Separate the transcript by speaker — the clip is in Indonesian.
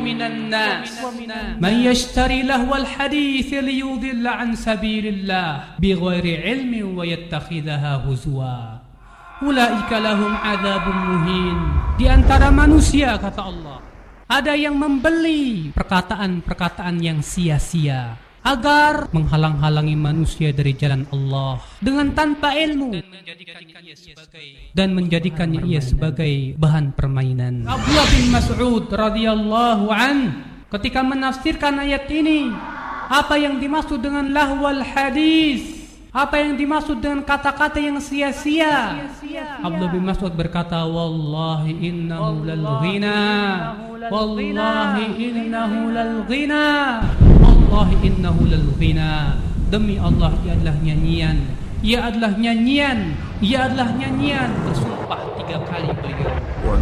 Speaker 1: minan nas man yashtari lahwal hadits liyudilla an sabilillah bighairi ilmin wa yattakhidhaha huzwa. Ulaika lahum adzabun muhin. Di antara manusia, kata Allah, ada yang membeli perkataan-perkataan yang sia-sia agar menghalang-halangi manusia dari jalan Allah dengan tanpa ilmu dan menjadikannya ia sebagai bahan permainan. Abdullah bin Mas'ud radhiyallahu an ketika menafsirkan ayat ini, apa yang dimaksud dengan lahwal hadis, apa yang dimaksud dengan kata-kata yang sia-sia, Abdullah bin Mas'ud berkata, wallahi innahu lal ghina, wallahi innahu lal ghina, wallahi innahu lal ghina. Demi Allah, ia adalah nyanyian, ia adalah nyanyian, ia adalah nyanyian. Bersumpah 3 kali beliau.